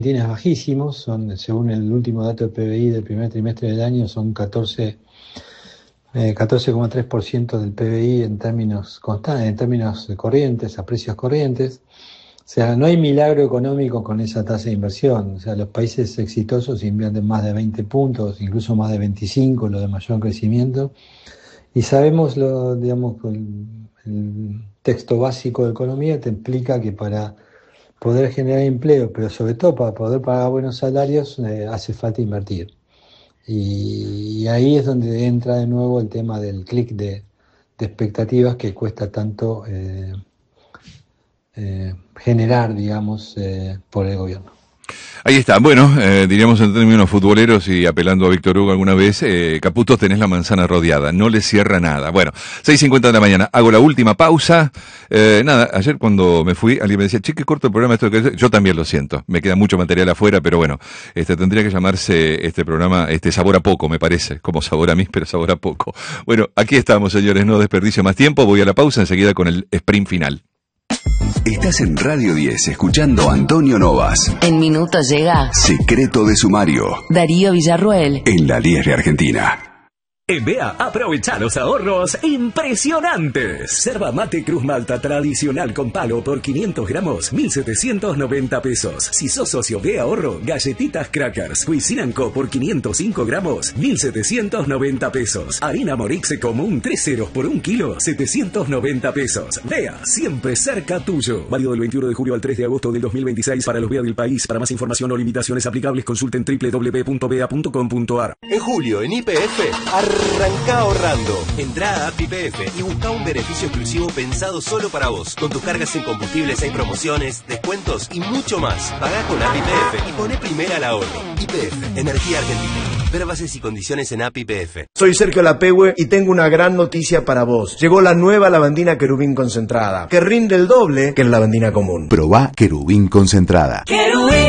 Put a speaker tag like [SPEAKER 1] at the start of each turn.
[SPEAKER 1] Argentina es bajísimo, según el último dato de PBI del primer trimestre del año, son 14,3% del PBI en términos constantes, en términos corrientes, a precios corrientes. O sea, no hay milagro económico con esa tasa de inversión. O sea, los países exitosos invierten más de 20 puntos, incluso más de 25, lo de mayor crecimiento. Y sabemos, digamos, el texto básico de economía te implica que para poder generar empleo, pero sobre todo para poder pagar buenos salarios, hace falta invertir. Y ahí es donde entra de nuevo el tema del clic de expectativas que cuesta tanto generar, digamos, por el gobierno.
[SPEAKER 2] Ahí está. Bueno, diríamos en términos futboleros y apelando a Víctor Hugo alguna vez, Caputo, tenés la manzana rodeada, no le cierra nada. Bueno, 6:50 de la mañana, hago la última pausa. Nada, ayer cuando me fui, alguien me decía, che, qué corto el programa esto que yo también lo siento, me queda mucho material afuera, pero bueno, tendría que llamarse este programa, Sabor a Poco, me parece, como sabor a mí, pero sabor a poco. Bueno, aquí estamos, señores, no desperdicio más tiempo, voy a la pausa enseguida con el sprint final.
[SPEAKER 3] Estás en Radio 10 escuchando a Antonio Novas.
[SPEAKER 4] En minutos llega
[SPEAKER 3] Secreto de Sumario.
[SPEAKER 4] Darío Villarroel.
[SPEAKER 3] En la 10 de Argentina.
[SPEAKER 5] En BEA aprovecha los ahorros impresionantes. Yerba mate Cruz Malta tradicional con palo por 500 gramos, 1.790 pesos. Si sos socio BEA Ahorro, galletitas Crackers Cuisine Co por 505 gramos, 1.790 pesos. Harina Morixe común 3 ceros por 1 kilo, 790 pesos. BEA, siempre cerca tuyo. Válido del 21 de julio al 3 de agosto del 2026 para los BEA del país. Para más información o limitaciones aplicables, consulten www.bea.com.ar.
[SPEAKER 6] En julio, en YPF, arranca ahorrando. Entrá a App YPF y busca un beneficio exclusivo pensado solo para vos. Con tus cargas en combustibles hay promociones, descuentos y mucho más. Pagá con App YPF y poné primera al ahorro. YPF, Energía Argentina. Ver bases y condiciones en App YPF.
[SPEAKER 7] Soy Sergio Lapehue y tengo una gran noticia para vos. Llegó la nueva lavandina Querubín concentrada, que rinde el doble que la lavandina común.
[SPEAKER 3] Probá Querubín concentrada.
[SPEAKER 4] Querubín.